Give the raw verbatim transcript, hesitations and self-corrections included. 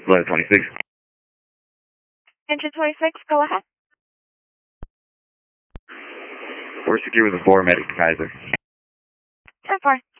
Letter twenty-six. Engine twenty-six, go ahead. We're secure with a four, medic to Kaiser. ten four.